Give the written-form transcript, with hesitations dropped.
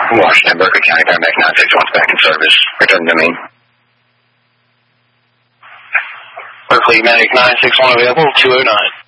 Washington, Berkeley County, Paramedic 961 back in service. Return to me. Berkeley Medic 961 available, 209.